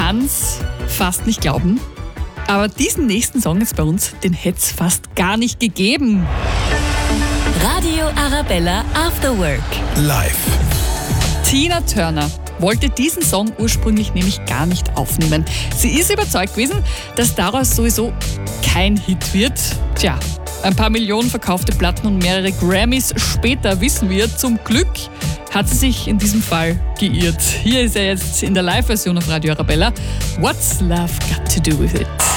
kann's fast nicht glauben, aber diesen nächsten Song jetzt bei uns, den hätte es fast gar nicht gegeben. Radio Arabella After Work. Live. Tina Turner wollte diesen Song ursprünglich nämlich gar nicht aufnehmen. Sie ist überzeugt gewesen, dass daraus sowieso kein Hit wird. Tja, ein paar Millionen verkaufte Platten und mehrere Grammys später wissen wir, zum Glück hat sie sich in diesem Fall geirrt. Hier ist er jetzt in der Live-Version auf Radio Arabella. What's Love Got to Do With It?